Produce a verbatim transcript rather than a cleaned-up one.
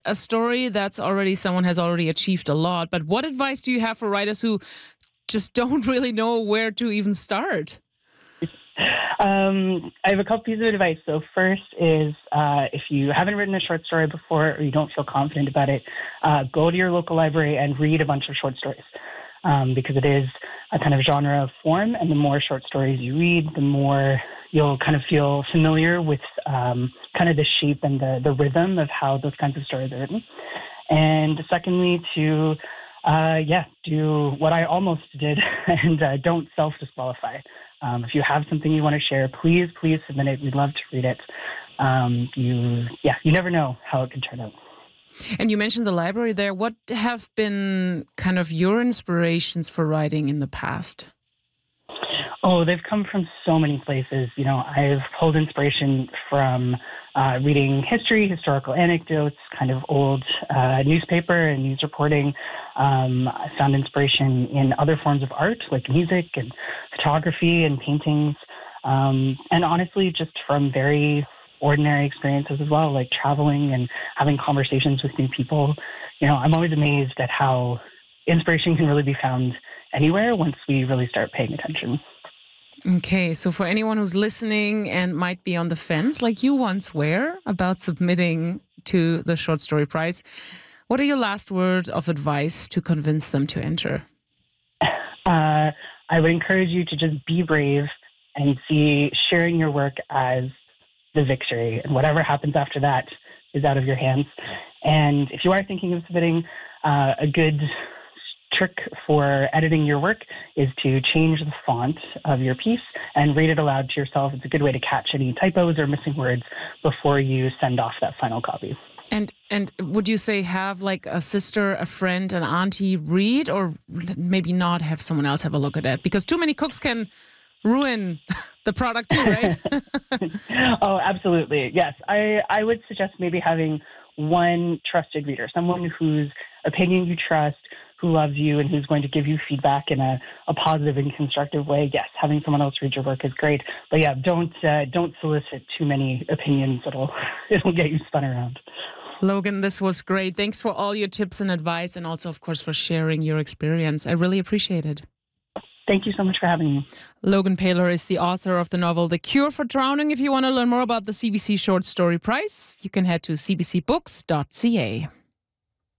a story that's already someone has already achieved a lot. But what advice do you have for writers who just don't really know where to even start? Um, I have a couple pieces of advice. So first is uh, if you haven't written a short story before or you don't feel confident about it, uh, go to your local library and read a bunch of short stories um, because it is a kind of genre of form. And the more short stories you read, the more you'll kind of feel familiar with um, kind of the shape and the, the rhythm of how those kinds of stories are written. And secondly, to uh, yeah, do what I almost did and uh, don't self-disqualify. Um, if you have something you want to share, please, please submit it. We'd love to read it. Um, you, yeah, you never know how it can turn out. And you mentioned the library there. What have been kind of your inspirations for writing in the past? Oh, they've come from so many places. You know, I've pulled inspiration from uh, reading history, historical anecdotes, kind of old uh, newspaper and news reporting. Um, I found inspiration in other forms of art like music and photography and paintings. Um, and honestly, just from very ordinary experiences as well, like traveling and having conversations with new people. You know, I'm always amazed at how inspiration can really be found anywhere once we really start paying attention. Okay, so for anyone who's listening and might be on the fence, like you once were, about submitting to the Short Story Prize, what are your last words of advice to convince them to enter? Uh, I would encourage you to just be brave and see sharing your work as the victory, and whatever happens after that is out of your hands. And if you are thinking of submitting, uh, a good trick for editing your work is to change the font of your piece and read it aloud to yourself. It's a good way to catch any typos or missing words before you send off that final copy. And and would you say have like a sister, a friend, an auntie read, or maybe not have someone else have a look at it? Because too many cooks can ruin the product too, right? Oh, absolutely. Yes. I, I would suggest maybe having one trusted reader, someone whose opinion you trust, who loves you and who's going to give you feedback in a, a positive and constructive way. Yes, having someone else read your work is great. But yeah, don't uh, don't solicit too many opinions. It'll, it'll get you spun around. Logan, this was great. Thanks for all your tips and advice, and also, of course, for sharing your experience. I really appreciate it. Thank you so much for having me. Logan Paylor is the author of the novel The Cure for Drowning. If you want to learn more about the C B C Short Story Prize, you can head to c b c books dot c a.